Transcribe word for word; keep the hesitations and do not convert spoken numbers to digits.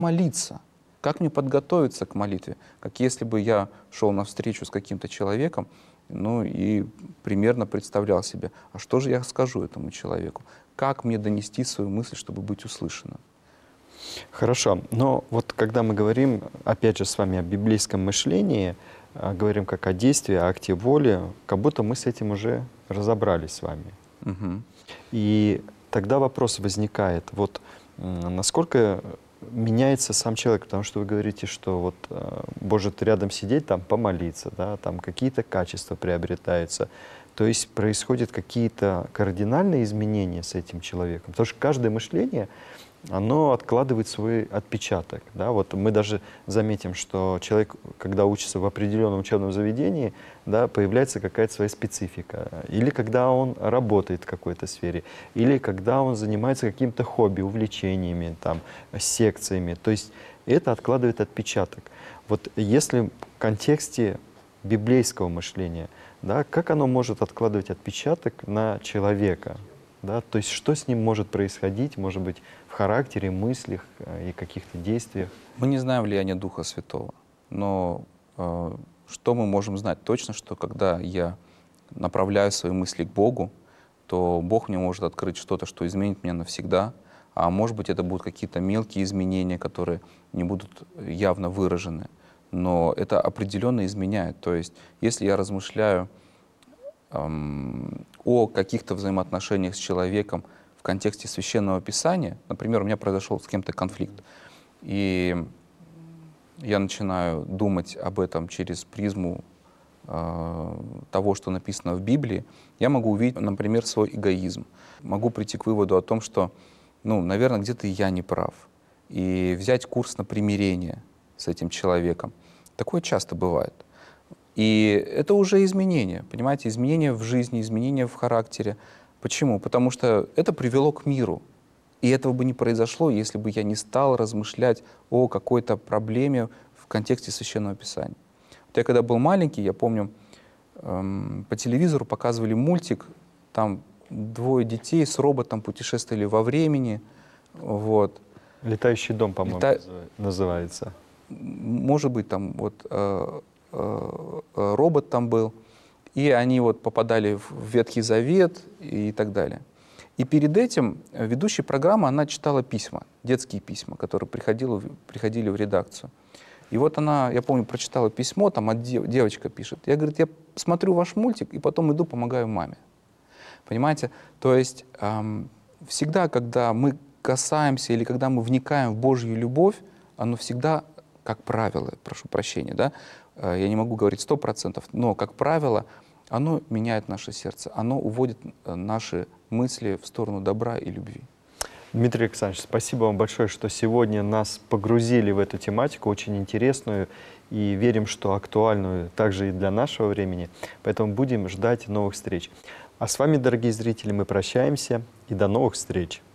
молиться? Как мне подготовиться к молитве? Как если бы я шел на встречу с каким-то человеком, ну и примерно представлял себе, а что же я скажу этому человеку? Как мне донести свою мысль, чтобы быть услышанным? Хорошо, но вот когда мы говорим, опять же, с вами о библейском мышлении, а, говорим как о действии, о акте воли, как будто мы с этим уже разобрались с вами. Угу. И тогда вопрос возникает, вот м, насколько меняется сам человек, потому что вы говорите, что вот э, может рядом сидеть, там помолиться, да, там какие-то качества приобретаются. То есть происходят какие-то кардинальные изменения с этим человеком. Потому что каждое мышление, оно откладывает свой отпечаток. Да? Вот мы даже заметим, что человек, когда учится в определенном учебном заведении, да, появляется какая-то своя специфика. Или когда он работает в какой-то сфере, или когда он занимается каким-то хобби, увлечениями, там, секциями. То есть это откладывает отпечаток. Вот если в контексте библейского мышления, да, как оно может откладывать отпечаток на человека? Да? То есть что с ним может происходить, может быть, в характере, мыслях э, и каких-то действиях? Мы не знаем влияния Духа Святого, но э, что мы можем знать точно, что когда я направляю свои мысли к Богу, то Бог мне может открыть что-то, что изменит меня навсегда, а может быть, это будут какие-то мелкие изменения, которые не будут явно выражены, но это определенно изменяет. То есть, если я размышляю эм, о каких-то взаимоотношениях с человеком в контексте Священного Писания, например, у меня произошел с кем-то конфликт, и я начинаю думать об этом через призму э, того, что написано в Библии, я могу увидеть, например, свой эгоизм. Могу прийти к выводу о том, что, ну, наверное, где-то я не прав. И взять курс на примирение с этим человеком. Такое часто бывает. И это уже изменения, понимаете, изменения в жизни, изменения в характере. Почему? Потому что это привело к миру. И этого бы не произошло, если бы я не стал размышлять о какой-то проблеме в контексте Священного Писания. Вот я когда был маленький, я помню, эм, по телевизору показывали мультик, там двое детей с роботом путешествовали во времени. Вот. «Летающий дом», по-моему, Лета... называется. Может быть, там вот э, э, робот там был, и они вот попадали в Ветхий Завет и так далее. И перед этим ведущая программы, она читала письма, детские письма, которые приходили, приходили в редакцию. И вот она, я помню, прочитала письмо, там от дев, девочка пишет. Я, говорит, я смотрю ваш мультик и потом иду, помогаю маме. Понимаете? То есть эм, всегда, когда мы касаемся или когда мы вникаем в Божью любовь, оно всегда, как правило, прошу прощения, да, э, я не могу говорить сто процентов, но, как правило, оно меняет наше сердце, оно уводит наши мысли в сторону добра и любви. Дмитрий Александрович, спасибо вам большое, что сегодня нас погрузили в эту тематику, очень интересную, и верим, что актуальную также и для нашего времени. Поэтому будем ждать новых встреч. А с вами, дорогие зрители, мы прощаемся и до новых встреч.